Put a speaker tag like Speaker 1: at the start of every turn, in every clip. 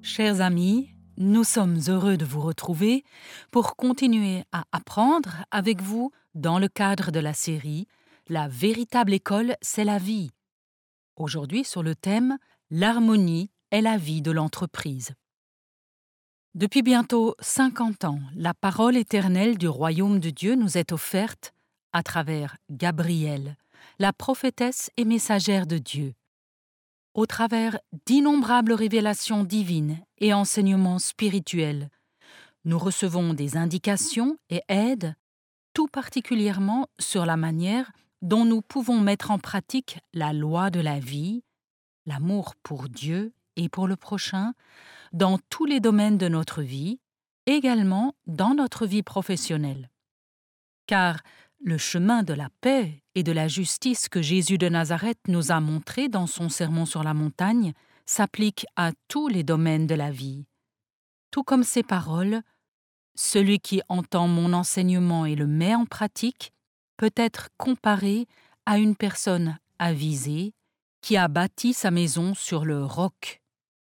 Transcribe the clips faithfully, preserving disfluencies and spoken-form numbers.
Speaker 1: Chers amis, nous sommes heureux de vous retrouver pour continuer à apprendre avec vous dans le cadre de la série « La véritable école, c'est la vie ». Aujourd'hui sur le thème « L'harmonie est la vie de l'entreprise ». Depuis bientôt cinquante ans, la parole éternelle du royaume de Dieu nous est offerte à travers Gabrielle, la prophétesse et messagère de Dieu. Au travers d'innombrables révélations divines et enseignements spirituels, nous recevons des indications et aides, tout particulièrement sur la manière dont nous pouvons mettre en pratique la loi de la vie, l'amour pour Dieu et pour le prochain, dans tous les domaines de notre vie, également dans notre vie professionnelle. Car le chemin de la paix et de la justice que Jésus de Nazareth nous a montré dans son sermon sur la montagne s'applique à tous les domaines de la vie. Tout comme ces paroles, celui qui entend mon enseignement et le met en pratique peut être comparé à une personne avisée qui a bâti sa maison sur le roc.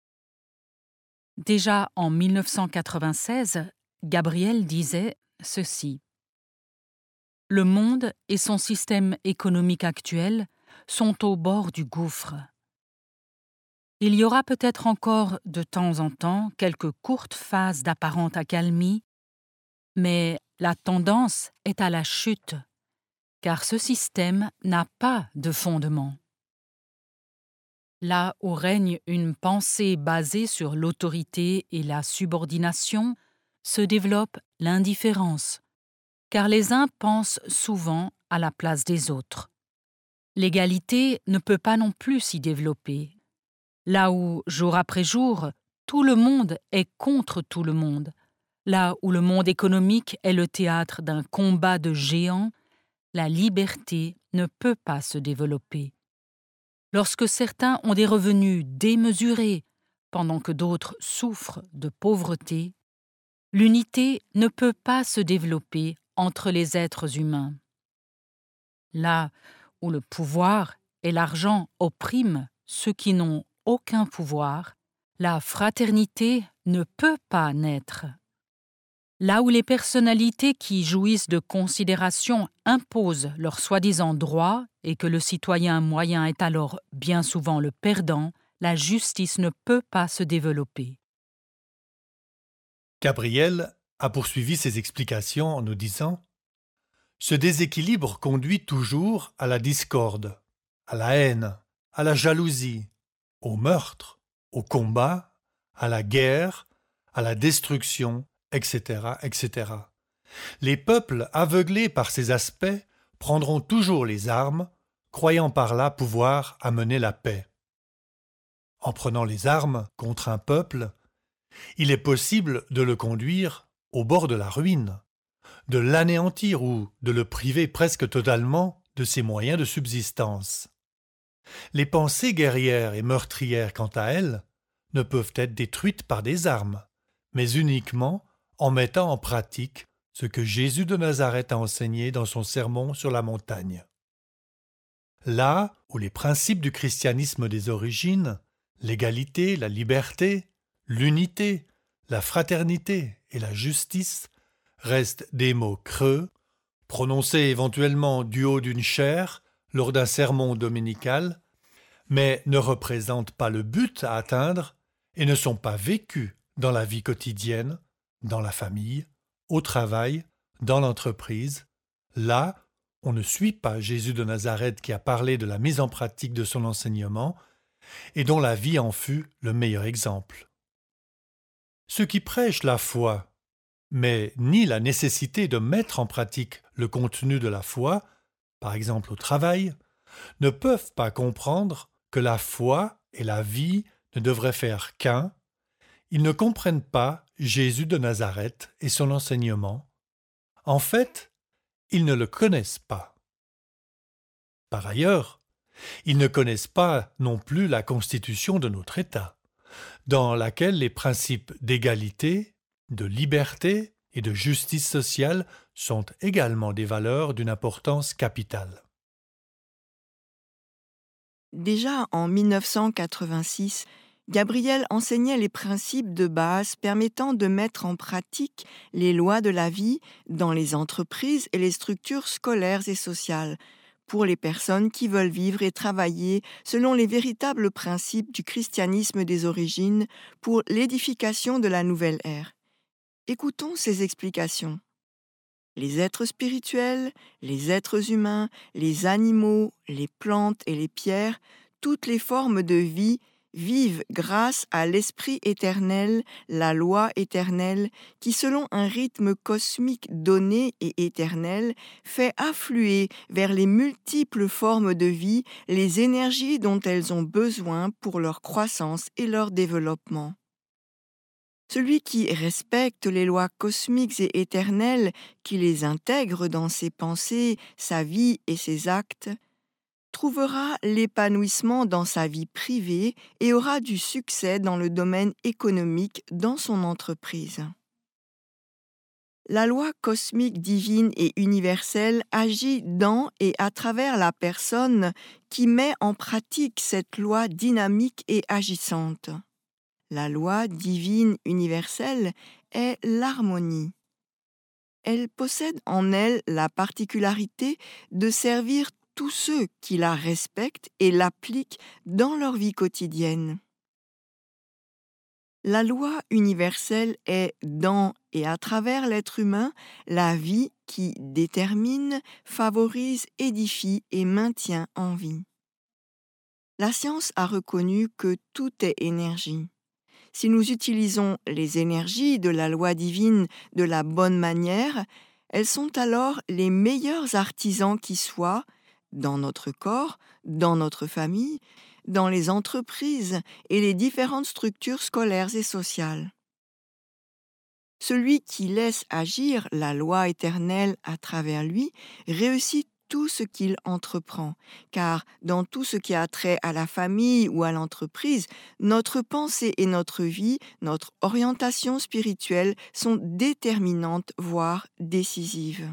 Speaker 1: Déjà en mille neuf cent quatre-vingt-seize, Gabrielle disait ceci. Le monde et son système économique actuel sont au bord du gouffre. Il y aura peut-être encore de temps en temps quelques courtes phases d'apparente accalmie, mais la tendance est à la chute, car ce système n'a pas de fondement. Là où règne une pensée basée sur l'autorité et la subordination, se développe l'indifférence, car les uns pensent souvent à la place des autres. L'égalité ne peut pas non plus s'y développer. Là où, jour après jour, tout le monde est contre tout le monde, là où le monde économique est le théâtre d'un combat de géants, la liberté ne peut pas se développer. Lorsque certains ont des revenus démesurés, pendant que d'autres souffrent de pauvreté, l'unité ne peut pas se développer entre les êtres humains. Là où le pouvoir et l'argent oppriment ceux qui n'ont aucun pouvoir, la fraternité ne peut pas naître. Là où les personnalités qui jouissent de considération imposent leurs soi-disant droits et que le citoyen moyen est alors bien souvent le perdant, la justice ne peut pas se développer.
Speaker 2: Gabrielle a poursuivi ses explications en nous disant « Ce déséquilibre conduit toujours à la discorde, à la haine, à la jalousie, au meurtre, au combat, à la guerre, à la destruction, et cetera, et cetera. Les peuples aveuglés par ces aspects prendront toujours les armes, croyant par là pouvoir amener la paix. En prenant les armes contre un peuple, il est possible de le conduire au bord de la ruine, de l'anéantir ou de le priver presque totalement de ses moyens de subsistance. Les pensées guerrières et meurtrières, quant à elles, ne peuvent être détruites par des armes, mais uniquement en mettant en pratique ce que Jésus de Nazareth a enseigné dans son sermon sur la montagne. Là où les principes du christianisme des origines, l'égalité, la liberté, l'unité, la fraternité et la justice restent des mots creux, prononcés éventuellement du haut d'une chaire lors d'un sermon dominical, mais ne représentent pas le but à atteindre et ne sont pas vécus dans la vie quotidienne, dans la famille, au travail, dans l'entreprise. Là, on ne suit pas Jésus de Nazareth qui a parlé de la mise en pratique de son enseignement et dont la vie en fut le meilleur exemple. Ceux qui prêchent la foi, mais nient la nécessité de mettre en pratique le contenu de la foi, par exemple au travail, ne peuvent pas comprendre que la foi et la vie ne devraient faire qu'un. Ils ne comprennent pas Jésus de Nazareth et son enseignement. En fait, ils ne le connaissent pas. Par ailleurs, ils ne connaissent pas non plus la constitution de notre État, dans laquelle les principes d'égalité, de liberté et de justice sociale sont également des valeurs d'une importance capitale.
Speaker 3: Déjà en mille neuf cent quatre-vingt-six, Gabriel enseignait les principes de base permettant de mettre en pratique les lois de la vie dans les entreprises et les structures scolaires et sociales, pour les personnes qui veulent vivre et travailler selon les véritables principes du christianisme des origines pour l'édification de la nouvelle ère. Écoutons ces explications. Les êtres spirituels, les êtres humains, les animaux, les plantes et les pierres, toutes les formes de vie vivent grâce à l'Esprit éternel, la loi éternelle, qui selon un rythme cosmique donné et éternel, fait affluer vers les multiples formes de vie les énergies dont elles ont besoin pour leur croissance et leur développement. Celui qui respecte les lois cosmiques et éternelles, qui les intègre dans ses pensées, sa vie et ses actes, trouvera l'épanouissement dans sa vie privée et aura du succès dans le domaine économique dans son entreprise. La loi cosmique divine et universelle agit dans et à travers la personne qui met en pratique cette loi dynamique et agissante. La loi divine universelle est l'harmonie. Elle possède en elle la particularité de servir tous ceux qui la respectent et l'appliquent dans leur vie quotidienne. La loi universelle est dans et à travers l'être humain la vie qui détermine, favorise, édifie et maintient en vie. La science a reconnu que tout est énergie. Si nous utilisons les énergies de la loi divine de la bonne manière, elles sont alors les meilleurs artisans qui soient, dans notre corps, dans notre famille, dans les entreprises et les différentes structures scolaires et sociales. Celui qui laisse agir la loi éternelle à travers lui réussit tout ce qu'il entreprend, car dans tout ce qui a trait à la famille ou à l'entreprise, notre pensée et notre vie, notre orientation spirituelle sont déterminantes, voire décisives.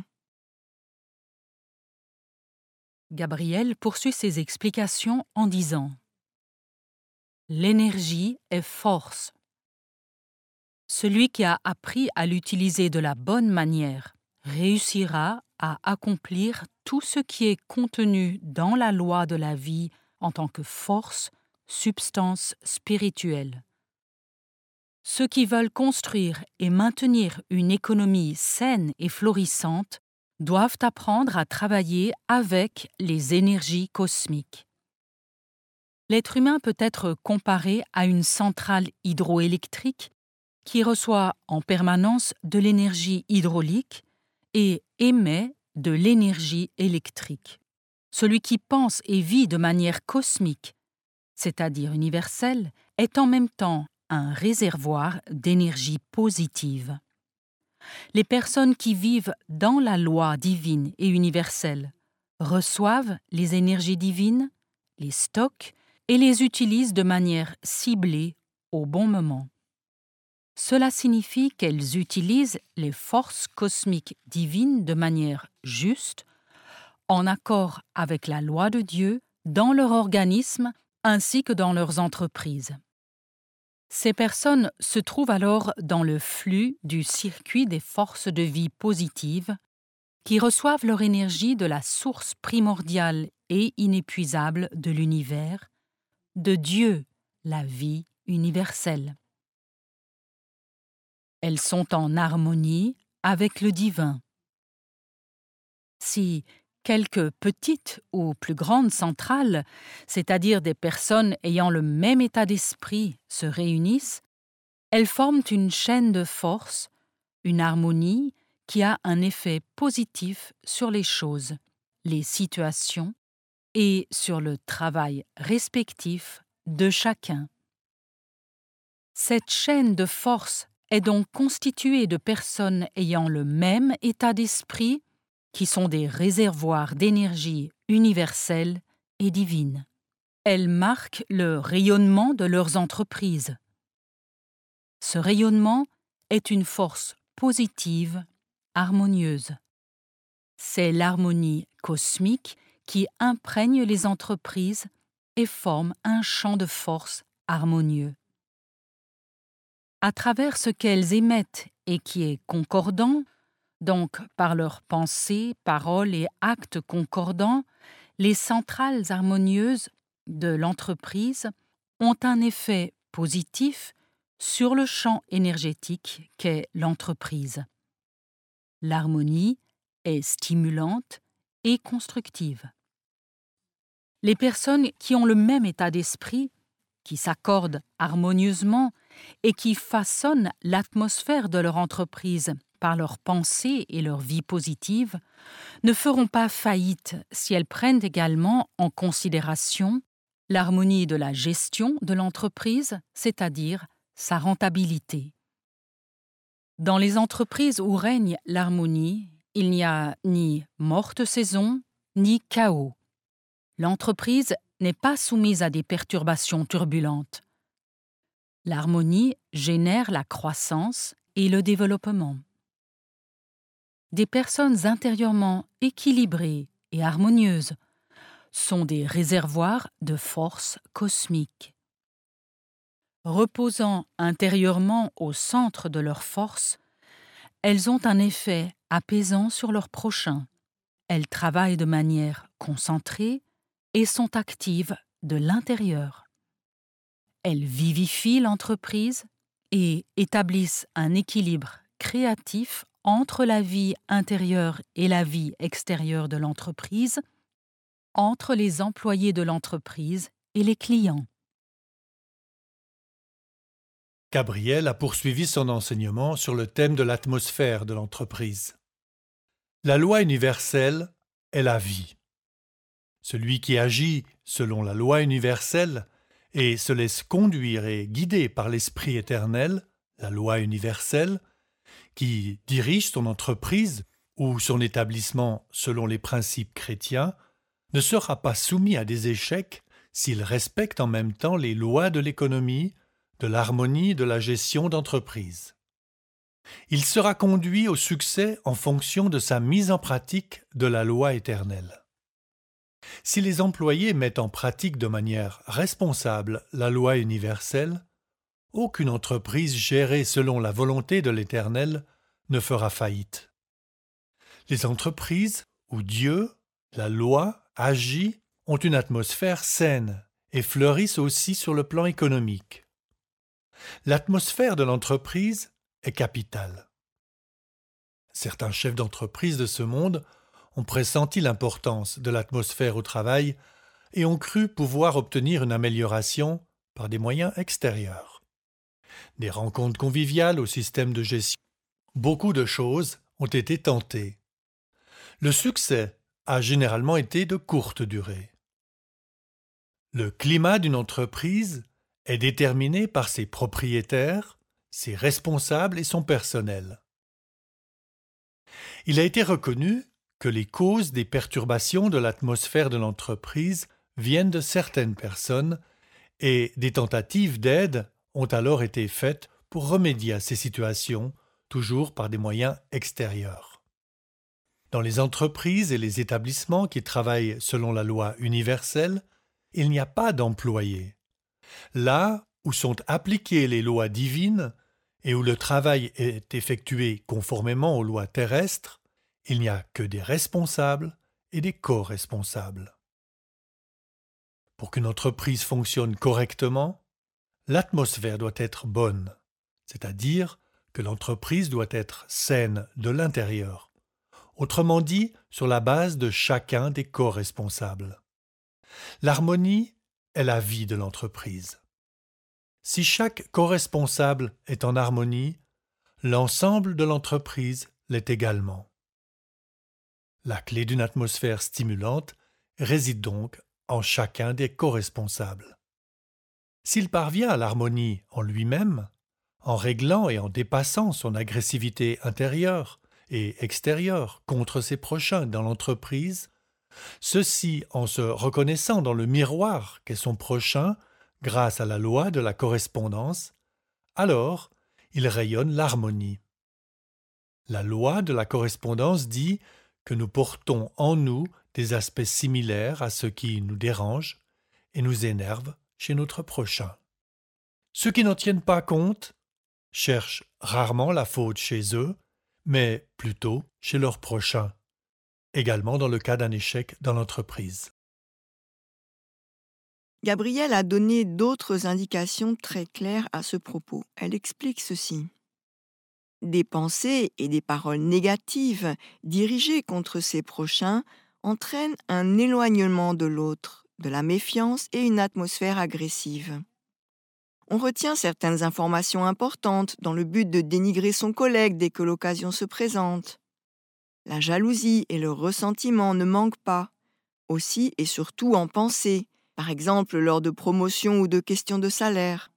Speaker 1: Gabriel poursuit ses explications en disant « L'énergie est force. Celui qui a appris à l'utiliser de la bonne manière réussira à accomplir tout ce qui est contenu dans la loi de la vie en tant que force, substance spirituelle. Ceux qui veulent construire et maintenir une économie saine et florissante doivent apprendre à travailler avec les énergies cosmiques. L'être humain peut être comparé à une centrale hydroélectrique qui reçoit en permanence de l'énergie hydraulique et émet de l'énergie électrique. Celui qui pense et vit de manière cosmique, c'est-à-dire universelle, est en même temps un réservoir d'énergie positive. Les personnes qui vivent dans la loi divine et universelle reçoivent les énergies divines, les stockent et les utilisent de manière ciblée au bon moment. Cela signifie qu'elles utilisent les forces cosmiques divines de manière juste, en accord avec la loi de Dieu, dans leur organisme ainsi que dans leurs entreprises. Ces personnes se trouvent alors dans le flux du circuit des forces de vie positives qui reçoivent leur énergie de la source primordiale et inépuisable de l'univers, de Dieu, la vie universelle. Elles sont en harmonie avec le divin. Si quelques petites ou plus grandes centrales, c'est-à-dire des personnes ayant le même état d'esprit, se réunissent, elles forment une chaîne de force, une harmonie qui a un effet positif sur les choses, les situations et sur le travail respectif de chacun. Cette chaîne de force est donc constituée de personnes ayant le même état d'esprit, qui sont des réservoirs d'énergie universelle et divine. Elles marquent le rayonnement de leurs entreprises. Ce rayonnement est une force positive, harmonieuse. C'est l'harmonie cosmique qui imprègne les entreprises et forme un champ de force harmonieux. À travers ce qu'elles émettent et qui est concordant, donc par leurs pensées, paroles et actes concordants, les centrales harmonieuses de l'entreprise ont un effet positif sur le champ énergétique qu'est l'entreprise. L'harmonie est stimulante et constructive. Les personnes qui ont le même état d'esprit, qui s'accordent harmonieusement et qui façonnent l'atmosphère de leur entreprise par leurs pensées et leur vie positive, ne feront pas faillite si elles prennent également en considération l'harmonie de la gestion de l'entreprise, c'est-à-dire sa rentabilité. Dans les entreprises où règne l'harmonie, il n'y a ni morte saison, ni chaos. L'entreprise n'est pas soumise à des perturbations turbulentes. L'harmonie génère la croissance et le développement. Des personnes intérieurement équilibrées et harmonieuses sont des réservoirs de force cosmique. Reposant intérieurement au centre de leur force, elles ont un effet apaisant sur leur prochain. Elles travaillent de manière concentrée et sont actives de l'intérieur. Elles vivifient l'entreprise et établissent un équilibre créatif entre la vie intérieure et la vie extérieure de l'entreprise, entre les employés de l'entreprise et les clients.
Speaker 2: Gabriel a poursuivi son enseignement sur le thème de l'atmosphère de l'entreprise. La loi universelle est la vie. Celui qui agit selon la loi universelle et se laisse conduire et guider par l'Esprit éternel, la loi universelle, qui dirige son entreprise ou son établissement selon les principes chrétiens, ne sera pas soumis à des échecs s'il respecte en même temps les lois de l'économie, de l'harmonie de la gestion d'entreprise. Il sera conduit au succès en fonction de sa mise en pratique de la loi éternelle. Si les employés mettent en pratique de manière responsable la loi universelle, aucune entreprise gérée selon la volonté de l'Éternel ne fera faillite. Les entreprises où Dieu, la loi, agit ont une atmosphère saine et fleurissent aussi sur le plan économique. L'atmosphère de l'entreprise est capitale. Certains chefs d'entreprise de ce monde ont pressenti l'importance de l'atmosphère au travail et ont cru pouvoir obtenir une amélioration par des moyens extérieurs. Des rencontres conviviales au système de gestion. Beaucoup de choses ont été tentées. Le succès a généralement été de courte durée. Le climat d'une entreprise est déterminé par ses propriétaires, ses responsables et son personnel. Il a été reconnu que les causes des perturbations de l'atmosphère de l'entreprise viennent de certaines personnes et des tentatives d'aide ont alors été faites pour remédier à ces situations, toujours par des moyens extérieurs. Dans les entreprises et les établissements qui travaillent selon la loi universelle, il n'y a pas d'employés. Là où sont appliquées les lois divines et où le travail est effectué conformément aux lois terrestres, il n'y a que des responsables et des co-responsables. Pour qu'une entreprise fonctionne correctement, l'atmosphère doit être bonne, c'est-à-dire que l'entreprise doit être saine de l'intérieur, autrement dit sur la base de chacun des co-responsables. L'harmonie est la vie de l'entreprise. Si chaque co-responsable est en harmonie, l'ensemble de l'entreprise l'est également. La clé d'une atmosphère stimulante réside donc en chacun des co-responsables. S'il parvient à l'harmonie en lui-même, en réglant et en dépassant son agressivité intérieure et extérieure contre ses prochains dans l'entreprise, ceci en se reconnaissant dans le miroir qu'est son prochain grâce à la loi de la correspondance, alors il rayonne l'harmonie. La loi de la correspondance dit que nous portons en nous des aspects similaires à ce qui nous dérange et nous énerve chez notre prochain. Ceux qui n'en tiennent pas compte cherchent rarement la faute chez eux, mais plutôt chez leurs prochains, également dans le cas d'un échec dans l'entreprise.
Speaker 3: Gabrielle a donné d'autres indications très claires à ce propos. Elle explique ceci. Des pensées et des paroles négatives dirigées contre ses prochains entraînent un éloignement de l'autre, de la méfiance et une atmosphère agressive. On retient certaines informations importantes dans le but de dénigrer son collègue dès que l'occasion se présente. La jalousie et le ressentiment ne manquent pas, aussi et surtout en pensée, par exemple lors de promotions ou de questions de salaire.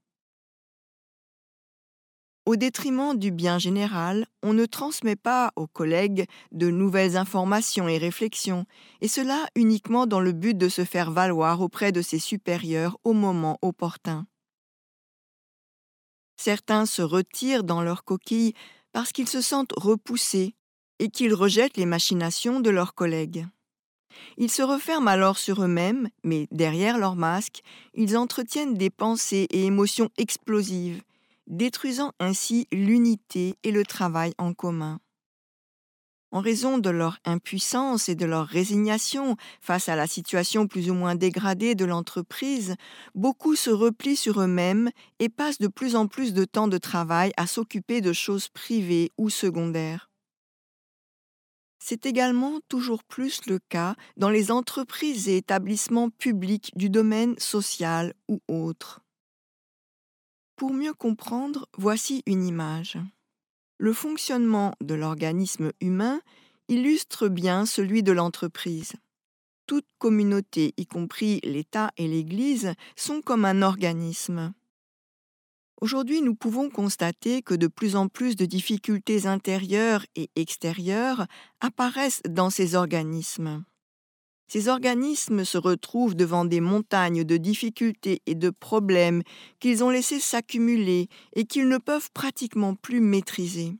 Speaker 3: Au détriment du bien général, on ne transmet pas aux collègues de nouvelles informations et réflexions, et cela uniquement dans le but de se faire valoir auprès de ses supérieurs au moment opportun. Certains se retirent dans leur coquille parce qu'ils se sentent repoussés et qu'ils rejettent les machinations de leurs collègues. Ils se referment alors sur eux-mêmes, mais derrière leur masque, ils entretiennent des pensées et émotions explosives, détruisant ainsi l'unité et le travail en commun. En raison de leur impuissance et de leur résignation face à la situation plus ou moins dégradée de l'entreprise, beaucoup se replient sur eux-mêmes et passent de plus en plus de temps de travail à s'occuper de choses privées ou secondaires. C'est également toujours plus le cas dans les entreprises et établissements publics du domaine social ou autre. Pour mieux comprendre, voici une image. Le fonctionnement de l'organisme humain illustre bien celui de l'entreprise. Toute communauté, y compris l'État et l'Église, sont comme un organisme. Aujourd'hui, nous pouvons constater que de plus en plus de difficultés intérieures et extérieures apparaissent dans ces organismes. Ces organismes se retrouvent devant des montagnes de difficultés et de problèmes qu'ils ont laissés s'accumuler et qu'ils ne peuvent pratiquement plus maîtriser.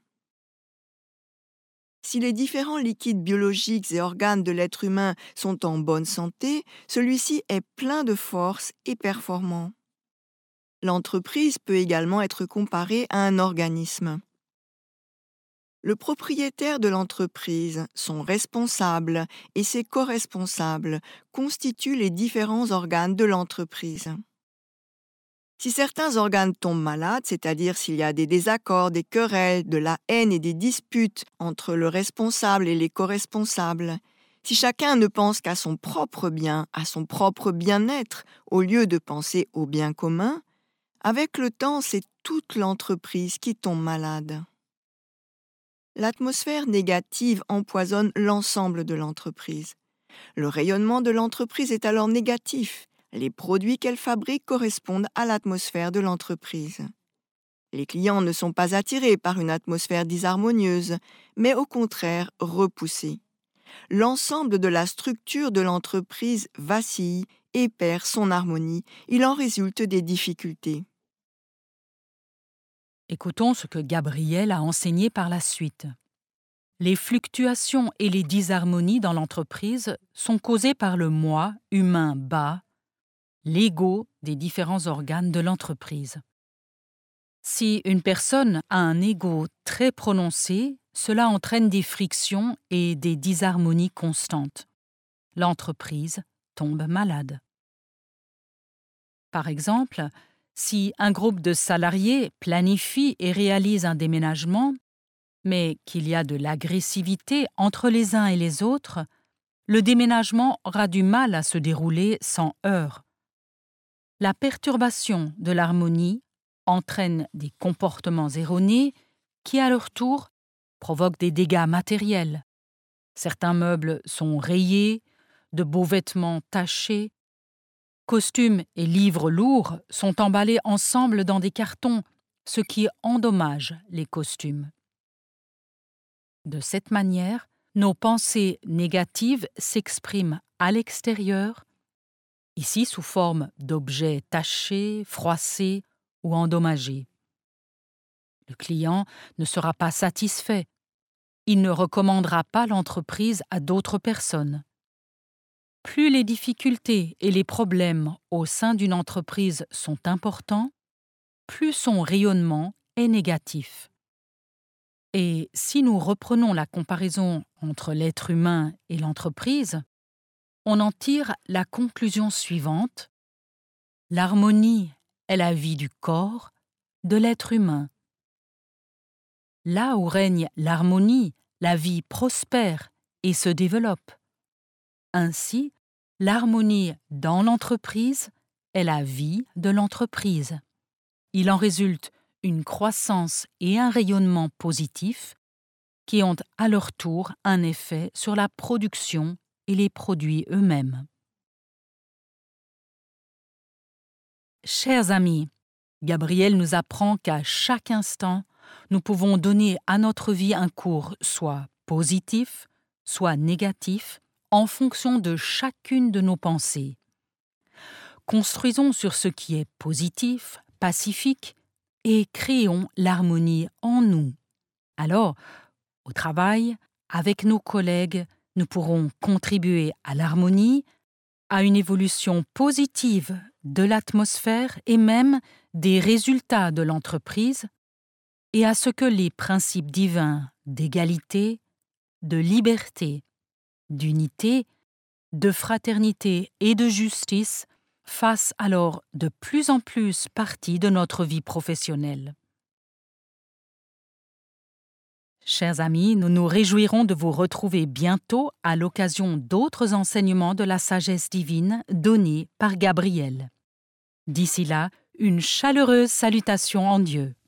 Speaker 3: Si les différents liquides biologiques et organes de l'être humain sont en bonne santé, celui-ci est plein de force et performant. L'entreprise peut également être comparée à un organisme. Le propriétaire de l'entreprise, son responsable et ses co-responsables constituent les différents organes de l'entreprise. Si certains organes tombent malades, c'est-à-dire s'il y a des désaccords, des querelles, de la haine et des disputes entre le responsable et les co-responsables, si chacun ne pense qu'à son propre bien, à son propre bien-être, au lieu de penser au bien commun, avec le temps, c'est toute l'entreprise qui tombe malade. L'atmosphère négative empoisonne l'ensemble de l'entreprise. Le rayonnement de l'entreprise est alors négatif. Les produits qu'elle fabrique correspondent à l'atmosphère de l'entreprise. Les clients ne sont pas attirés par une atmosphère disharmonieuse, mais au contraire repoussés. L'ensemble de la structure de l'entreprise vacille et perd son harmonie. Il en résulte des difficultés.
Speaker 1: Écoutons ce que Gabrielle a enseigné par la suite. Les fluctuations et les disharmonies dans l'entreprise sont causées par le moi humain bas, l'ego des différents organes de l'entreprise. Si une personne a un ego très prononcé, cela entraîne des frictions et des disharmonies constantes. L'entreprise tombe malade. Par exemple, si un groupe de salariés planifie et réalise un déménagement, mais qu'il y a de l'agressivité entre les uns et les autres, le déménagement aura du mal à se dérouler sans heurts. La perturbation de l'harmonie entraîne des comportements erronés qui, à leur tour, provoquent des dégâts matériels. Certains meubles sont rayés, de beaux vêtements tachés, costumes et livres lourds sont emballés ensemble dans des cartons, ce qui endommage les costumes. De cette manière, nos pensées négatives s'expriment à l'extérieur, ici sous forme d'objets tachés, froissés ou endommagés. Le client ne sera pas satisfait. Il ne recommandera pas l'entreprise à d'autres personnes. Plus les difficultés et les problèmes au sein d'une entreprise sont importants, plus son rayonnement est négatif. Et si nous reprenons la comparaison entre l'être humain et l'entreprise, on en tire la conclusion suivante. L'harmonie est la vie du corps, de l'être humain. Là où règne l'harmonie, la vie prospère et se développe. Ainsi, l'harmonie dans l'entreprise est la vie de l'entreprise. Il en résulte une croissance et un rayonnement positifs qui ont à leur tour un effet sur la production et les produits eux-mêmes. Chers amis, Gabriel nous apprend qu'à chaque instant, nous pouvons donner à notre vie un cours soit positif, soit négatif, en fonction de chacune de nos pensées. Construisons sur ce qui est positif, pacifique, et créons l'harmonie en nous. Alors, au travail, avec nos collègues, nous pourrons contribuer à l'harmonie, à une évolution positive de l'atmosphère et même des résultats de l'entreprise, et à ce que les principes divins d'égalité, de liberté, d'unité, de fraternité et de justice fassent alors de plus en plus partie de notre vie professionnelle. Chers amis, nous nous réjouirons de vous retrouver bientôt à l'occasion d'autres enseignements de la sagesse divine donnés par Gabriel. D'ici là, une chaleureuse salutation en Dieu.